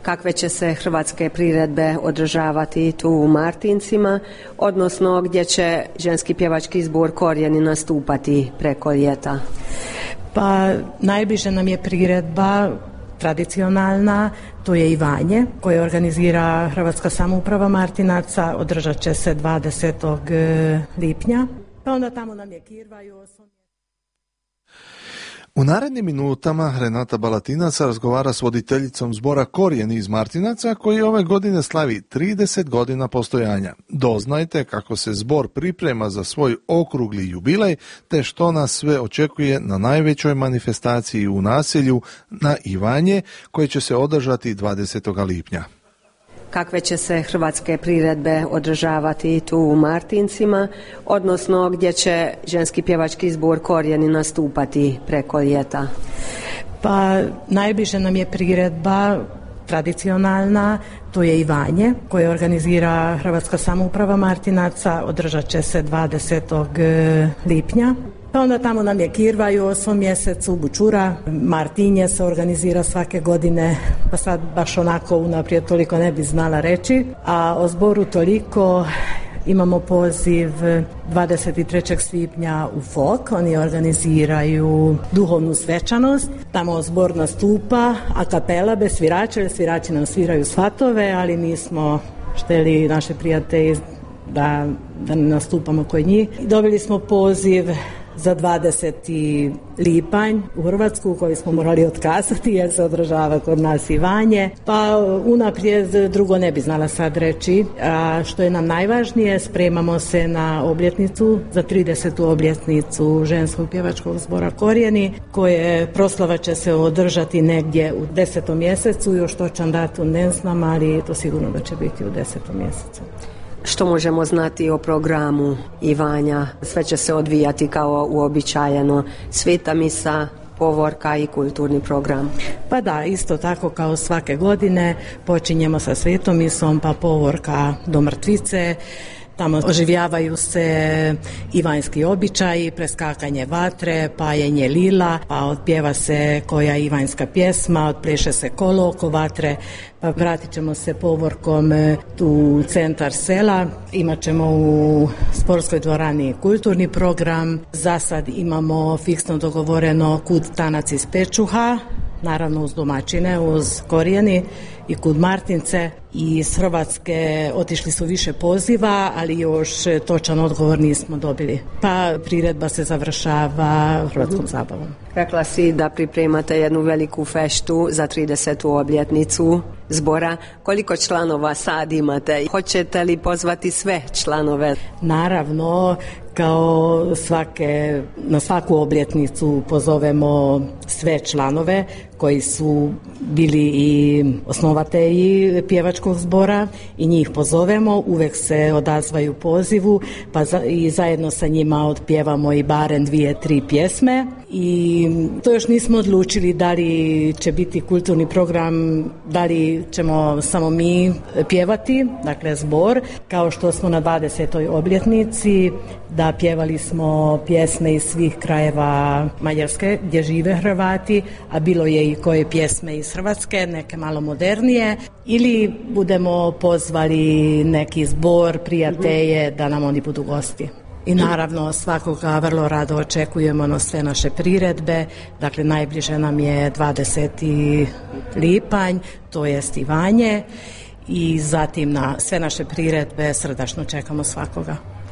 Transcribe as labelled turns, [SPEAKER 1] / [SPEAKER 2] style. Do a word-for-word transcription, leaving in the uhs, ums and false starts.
[SPEAKER 1] kakve će se hrvatske priredbe održavati tu u Martincima, odnosno gdje će ženski pjevački zbor Korijeni nastupati preko ljeta?
[SPEAKER 2] Pa najbliže nam je priredba tradicionalna, to je Ivanje koje organizira Hrvatska samouprava Martinaca, održat će se dvadesetog lipnja. Pa onda tamo nam je Kirva i osam.
[SPEAKER 3] U narednim minutama Renata Balatinac razgovara s voditeljicom zbora Korijeni iz Martinaca koji ove godine slavi trideset godina postojanja. Doznajte kako se zbor priprema za svoj okrugli jubilej te što nas sve očekuje na najvećoj manifestaciji u naselju na Ivanje koji će se održati dvadesetog lipnja.
[SPEAKER 1] Kakve će se hrvatske priredbe održavati tu u Martincima, odnosno gdje će ženski pjevački zbor Korijeni nastupati preko ljeta?
[SPEAKER 2] Pa najbliže nam je priredba tradicionalna, to je Ivanje koje organizira Hrvatska samouprava Martinaca, održat će se dvadesetog lipnja. Pa onda tamo nam je Kirva i u osmom mjesecu, Bučura, Martinje se organizira svake godine, pa sad baš onako unaprijed toliko ne bi znala reći. A o zboru toliko, imamo poziv dvadeset trećeg svibnja u Folk, oni organiziraju duhovnu svečanost, tamo zbor nastupa, a kapela bez svirača, jer svirači nam sviraju svatove, ali mi smo šteli naše prijatelji da, da nastupamo kod njih. Dobili smo poziv za dvadeseti lipanj u Hrvatsku koji smo morali otkazati jer se održava kod nas Ivanje. Pa unaprijed drugo ne bi znala sad reći. A što je nam najvažnije, spremamo se na obljetnicu, za tridesetu obljetnicu ženskog pjevačkog zbora Korijeni, koje proslava će se održati negdje u desetom mjesecu, još točan datum ne znam, ali to sigurno da će biti u desetom mjesecu.
[SPEAKER 1] Što možemo znati o programu Ivanja? Sve će se odvijati kao uobičajeno, sveta misa, povorka i kulturni program.
[SPEAKER 2] Pa da, isto tako kao svake godine počinjemo sa svetom misom, pa povorka do mrtvice. Tamo oživljavaju se ivanjski običaji, preskakanje vatre, paljenje lila, pa otpjeva se koja ivanjska pjesma, otpleše se kolo oko vatre, pa vratit ćemo se povorkom tu u centar sela. Imat ćemo u sportskoj dvorani kulturni program. Za sad imamo fiksno dogovoreno kud tanac iz Pečuha, naravno uz domaćine, uz Korijeni i kud Martince. I iz Hrvatske otišli su više poziva, ali još točan odgovor nismo dobili. Pa priredba se završava hrvatskom zabavom.
[SPEAKER 1] Rekla si da pripremate jednu veliku feštu za tridesetu obljetnicu zbora. Koliko članova sad imate? Hoćete li pozvati sve članove?
[SPEAKER 2] Naravno, kao svake, na svaku obljetnicu pozovemo sve članove koji su bili i osnovatelji pjevačkog zbora i njih pozovemo, uvek se odazvaju pozivu, pa za, i zajedno sa njima otpjevamo i barem dvije, tri pjesme. I to još nismo odlučili da li će biti kulturni program, da li ćemo samo mi pjevati, dakle zbor, kao što smo na dvadesetoj obljetnici, da pjevali smo pjesme iz svih krajeva Mađarske gdje žive Hrvati, a bilo je i koje pjesme iz Hrvatske, neke malo modernije, ili budemo pozvali neki zbor, prijatelje da nam oni budu gosti. I naravno svakoga vrlo rado očekujemo na sve naše priredbe, dakle najbliže nam je dvadeseti lipanj, to jest Ivanje, i zatim na sve naše priredbe srdačno čekamo svakoga.